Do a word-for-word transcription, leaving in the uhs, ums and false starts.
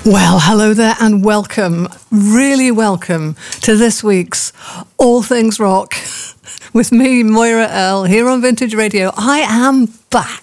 Well, hello there and welcome, really welcome to this week's All Things Rock with me, Moira L, here on Vintage Radio. I am back.